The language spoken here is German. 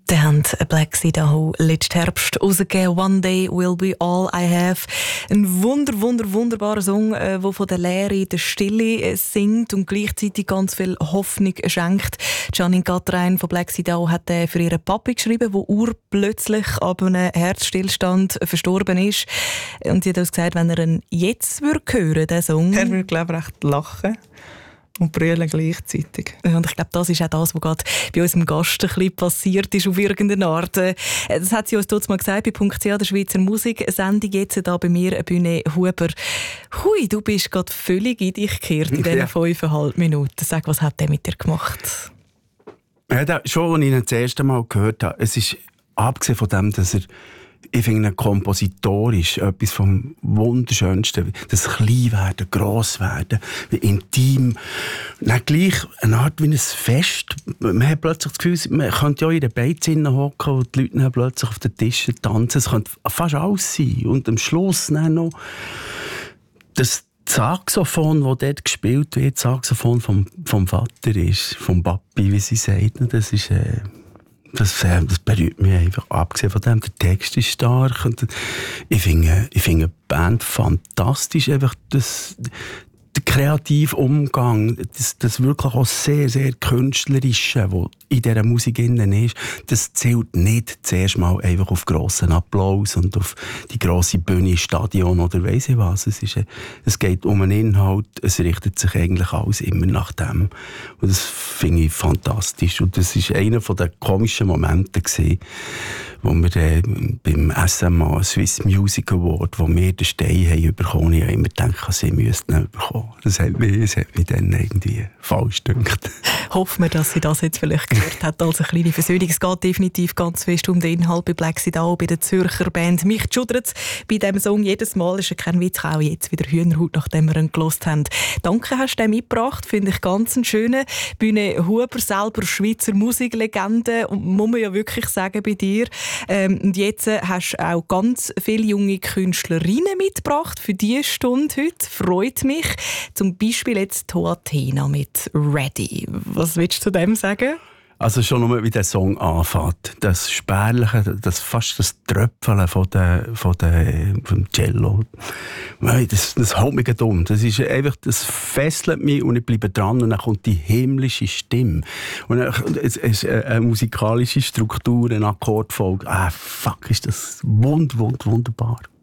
Die haben Black Sea Dahu letzten Herbst rausgegeben. «One Day Will Be All I Have». Ein wunderbarer Song, der von der Leere, der Stille singt und gleichzeitig ganz viel Hoffnung schenkt. Janine Catrein von Black Sea Dahu hat den für ihren Papi geschrieben, der urplötzlich ab einem Herzstillstand verstorben ist. Und sie hat uns gesagt, wenn er ihn jetzt hören würde, den Song... Er würde, glaube ich, recht lachen. Und brüllen gleichzeitig. Und ich glaube, das ist auch das, was gerade bei unserem Gast ein bisschen passiert ist, auf irgendeine Art. Das hat sie uns dort mal gesagt, bei .ch, der Schweizer Musiksendung, jetzt da bei mir, Bühne Huber. Hui, du bist gerade völlig in dich gekehrt in diesen 5,5 Minuten. Sag, was hat der mit dir gemacht? Ja, schon, als ich ihn das erste Mal gehört habe, es ist, abgesehen von dem, dass er, ich finde, kompositorisch etwas vom Wunderschönsten. Das Kleinwerden, Grosswerden, wie intim. Dann gleich eine Art wie ein Fest. Man hat plötzlich das Gefühl, man könnte ja in den Beizinnen hocken und die Leute dann plötzlich auf den Tischen tanzen. Es könnte fast alles sein. Und am Schluss dann noch das Saxophon, das dort gespielt wird, das Saxophon vom Vater ist, vom Papi, wie sie sagt. Das ist... Das berührt mich einfach. Abgesehen von dem, der Text ist stark. Und ich finde die Band fantastisch. Einfach der kreative Umgang, das wirklich auch sehr, sehr Künstlerische, das in dieser Musik innen ist, das zählt nicht zuerst mal einfach auf grossen Applaus und auf die grosse Bühne, Stadion oder weiss ich was. Es geht um einen Inhalt, es richtet sich eigentlich alles immer nach dem. Und das finde ich fantastisch. Und das war einer der komischen Momente gewesen, wo wir beim SMA Swiss Music Award, wo wir den Stein haben bekommen, ich habe immer gedacht, sie müssten ihn bekommen. Das hat mich dann irgendwie falsch gedacht. Hoffen wir, dass sie das jetzt vielleicht gehört hat als eine kleine Versöhnung. Es geht definitiv ganz fest um den Inhalt bei Black Sea Dahu, bei der Zürcher Band. Mich schudert bei diesem Song jedes Mal. Ist ja kein Witz, auch jetzt wieder Hühnerhaut, nachdem wir ihn gehört haben. Danke, hast du den mitgebracht. Finde ich ganz einen schönen. Bühne Huber, selber Schweizer Musiklegende. Und muss man ja wirklich sagen bei dir. Und jetzt hast du auch ganz viele junge Künstlerinnen mitgebracht für diese Stunde heute. Freut mich. Zum Beispiel jetzt Toatena mit «Ready». Was willst du zu dem sagen? Also schon nur, wie der Song anfängt. Das Spärliche, fast das Tröpfeln vom Cello. Das haut mich dumm. Das ist einfach, das fesselt mich und ich bleibe dran und dann kommt die himmlische Stimme. Und es ist eine musikalische Struktur, eine Akkordfolge. Fuck, ist das wunderbar.